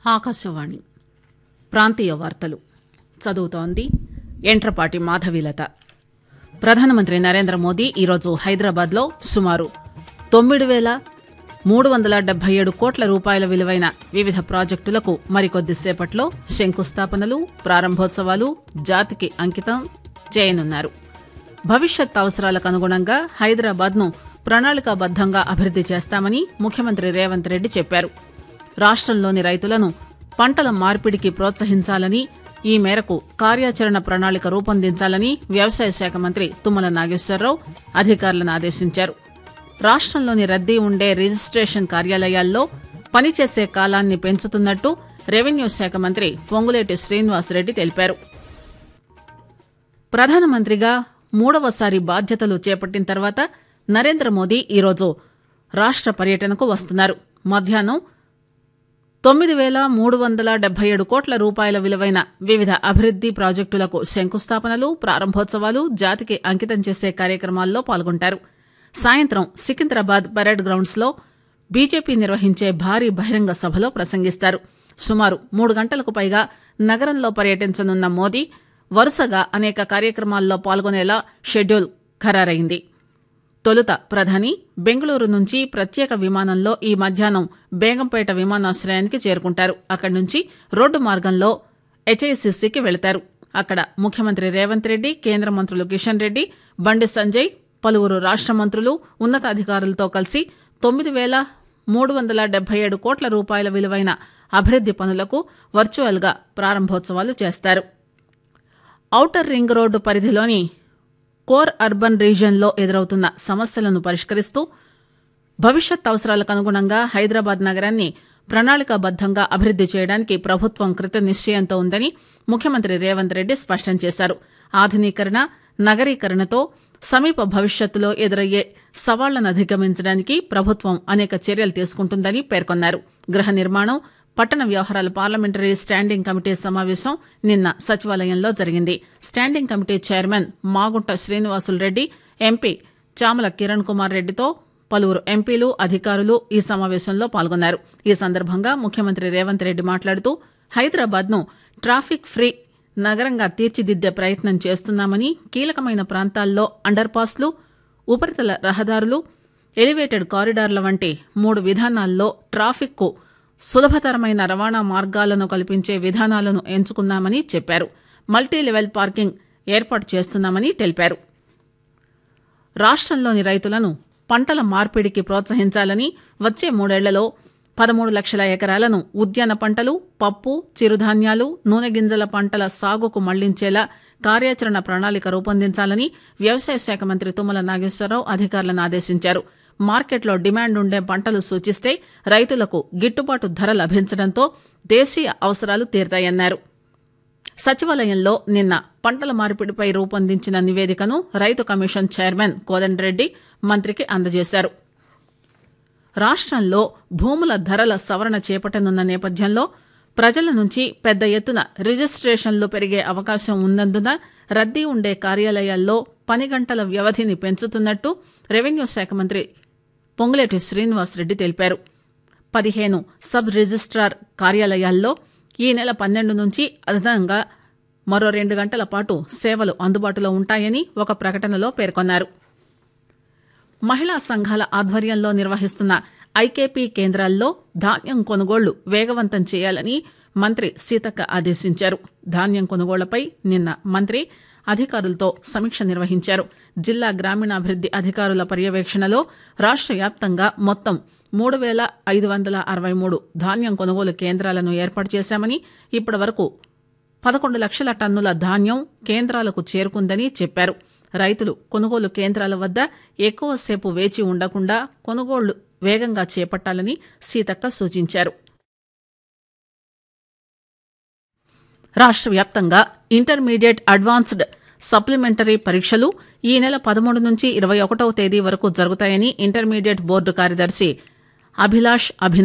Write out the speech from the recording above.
ఆకాశవాణి ప్రాంతీయ వార్తలు చదువుతోంది ఎంట్రపాటి మాధవీలత. ప్రధానమంత్రి నరేంద్ర మోదీ ఈరోజు హైదరాబాద్లో సుమారు 9,377 కోట్ల రూపాయల విలువైన వివిధ ప్రాజెక్టులకు మరికొద్దిసేపట్లో శంకుస్థాపనలు, ప్రారంభోత్సవాలు జాతికి అంకితం చేయనున్నారు. భవిష్యత్ అవసరాలకు అనుగుణంగా హైదరాబాద్ను ప్రణాళికాబద్దంగా అభివృద్ది చేస్తామని ముఖ్యమంత్రి రేవంత్ రెడ్డి చెప్పారు. రాష్టంలోని రైతులను పంటల మార్పిడికి ప్రోత్సహించాలని, ఈ మేరకు కార్యాచరణ ప్రణాళిక రూపొందించాలని వ్యవసాయ శాఖ మంత్రి తుమ్మల నాగేశ్వరరావు అధికారులను ఆదేశించారు. రాష్టంలోని రద్దీ ఉండే రిజిస్ట్రేషన్ కార్యాలయాల్లో పనిచేసే కాలాన్ని పెంచుతున్నట్టు రెవెన్యూ శాఖ మంత్రి పొంగులేటి శ్రీనివాసరెడ్డి తెలిపారు. ప్రధానమంత్రిగా మూడవసారి బాధ్యతలు చేపట్టిన తర్వాత నరేంద్ర మోదీ ఈరోజు రాష్ట పర్యటనకు వస్తున్నారు. మధ్యాహ్నం 9,377 కోట్ల రూపాయల విలువైన వివిధ అభివృద్ది ప్రాజెక్టులకు శంకుస్థాపనలు, ప్రారంభోత్సవాలు జాతికి అంకితం చేసే కార్యక్రమాల్లో పాల్గొంటారు. సాయంత్రం సికింద్రాబాద్ పరేడ్ గ్రౌండ్స్ లో బీజేపీ నిర్వహించే భారీ బహిరంగ సభలో ప్రసంగిస్తారు. సుమారు 3 గంటలకు పైగా నగరంలో పర్యటించనున్న మోదీ వరుసగా అనేక కార్యక్రమాల్లో పాల్గొనేలా షెడ్యూల్ ఖరారైంది. తొలుత ప్రధాని బెంగళూరు నుంచి ప్రత్యేక విమానంలో ఈ మధ్యాహ్నం బేగంపేట విమానాశ్రయానికి చేరుకుంటారు. అక్కడి నుంచి రోడ్డు మార్గంలో హెచ్ఐసిసికి వెళతారు. అక్కడ ముఖ్యమంత్రి రేవంత్ రెడ్డి, కేంద్ర మంత్రులు కిషన్ రెడ్డి, బండి సంజయ్, పలువురు రాష్ట మంత్రులు, ఉన్నతాధికారులతో కలిసి 9,377 కోట్ల రూపాయల విలువైన అభివృద్ది పనులకు వర్చువల్ గా ప్రారంభోత్సవాలు చేస్తారు. ఔటర్ రింగ్ రోడ్డు పరిధిలోని కోర్ అర్బన్ రీజియన్లో ఎదురవుతున్న సమస్యలను పరిష్కరిస్తూ భవిష్యత్ అవసరాలకు అనుగుణంగా హైదరాబాద్ నగరాన్ని ప్రణాళికాబద్దంగా అభివృద్ది చేయడానికి ప్రభుత్వం కృతనిశ్చయంతో ఉందని ముఖ్యమంత్రి రేవంత్ రెడ్డి స్పష్టం చేశారు. ఆధునీకరణ, నగరీకరణతో సమీప భవిష్యత్తులో ఎదురయ్యే సవాళ్లను అధిగమించడానికి ప్రభుత్వం అనేక చర్యలు తీసుకుంటుందని పేర్కొన్నారు. గృహ నిర్మాణం, పట్టణ వ్యవహారాల పార్లమెంటరీ స్టాండింగ్ కమిటీ సమావేశం నిన్న సచివాలయంలో జరిగింది. Standing committee chairman Magunta Srinivasulu Reddy, MP Chamala Kiran Kumar రెడ్డితో పలువురు ఎంపీలు, అధికారులు ఈ సమావేశంలో పాల్గొన్నారు. ఈ సందర్భంగా ముఖ్యమంత్రి రేవంత్ రెడ్డి మాట్లాడుతూ హైదరాబాద్ ను ట్రాఫిక్ ఫ్రీ నగరంగా తీర్చిదిద్దే ప్రయత్నం చేస్తున్నామని, కీలకమైన ప్రాంతాల్లో అండర్ పాస్లు, ఉపరితల రహదారులు, ఎలివేటెడ్ కారిడార్ల వంటి 3 విధానాల్లో ట్రాఫిక్ కు సులభతరమైన రవాణా మార్గాలను కల్పించే విధానాలను ఎంచుకున్నామని చెప్పారు. మల్టీ లెవెల్ పార్కింగ్ ఏర్పాటు చేస్తున్నామని తెలిపారు. రాష్టంలోని రైతులను పంటల మార్పిడికి ప్రోత్సహించాలని, వచ్చే 3 ఏళ్లలో 13 లక్షల ఎకరాలను ఉద్యాన పంటలు, పప్పు, చిరుధాన్యాలు, నూనె గింజల పంటల సాగుకు మళ్లించేలా కార్యాచరణ ప్రణాళిక రూపొందించాలని వ్యవసాయ శాఖ మంత్రి తుమ్మల నాగేశ్వరరావు అధికారులను ఆదేశించారు. మార్కెట్లో డిమాండ్ ఉండే పంటలు సూచిస్తే రైతులకు గిట్టుబాటు ధర లభించడంతో దేశీయ అవసరాలు తీరుతాయన్నారు. సచివాలయంలో నిన్న పంటల మార్పిడిపై రూపొందించిన నివేదికను రైతు కమిషన్ చైర్మన్ కోదండరెడ్డి మంత్రికి అందజేశారు. రాష్టంలో భూముల ధరల సవరణ చేపట్టనున్న నేపథ్యంలో ప్రజల నుంచి పెద్ద ఎత్తున రిజిస్ట్రేషన్లు పెరిగే అవకాశం ఉన్నందున రద్దీ ఉండే కార్యాలయాల్లో పని గంటల వ్యవధిని పెంచుతున్నట్టు రెవెన్యూ శాఖ మంత్రి పొంగులేటి శ్రీనివాసరెడ్డి తెలిపారు. 15 సబ్ రిజిస్ట్రార్ కార్యాలయాల్లో ఈ నెల 12 నుంచి అదనంగా మరో 2 గంటల పాటు సేవలు అందుబాటులో ఉంటాయని ఒక ప్రకటనలో పేర్కొన్నారు. మహిళా సంఘాల ఆధ్వర్యంలో నిర్వహిస్తున్న ఐకేపీ కేంద్రాల్లో ధాన్యం కొనుగోళ్లు వేగవంతం చేయాలని మంత్రి సీతక్క ఆదేశించారు. ధాన్యం కొనుగోళ్లపై నిన్న మంత్రి అధికారులతో సమీక్ష నిర్వహించారు. జిల్లా గ్రామీణాభివృద్ది అధికారుల పర్యవేక్షణలో రాష్ట్ర వ్యాప్తంగా మొత్తం 3,563 ధాన్యం కొనుగోలు కేంద్రాలను ఏర్పాటు చేశామని, ఇప్పటి వరకు 11 లక్షల టన్నుల ధాన్యం కేంద్రాలకు చేరుకుందని చెప్పారు. రైతులు కొనుగోలు కేంద్రాల వద్ద ఎక్కువసేపు వేచి ఉండకుండా కొనుగోళ్లు వేగంగా చేపట్టాలని సీతక్క సూచించారు. రాష్ట్ర వ్యాప్తంగా ఇంటర్మీడియట్ అడ్వాన్స్డ్ సప్లిమెంటరీ పరీక్షలు ఈ నెల 13 నుంచి 21వ తేదీ వరకు జరుగుతాయని ఇంటర్మీడియట్ బోర్డు కార్యదర్శి అభిలాష్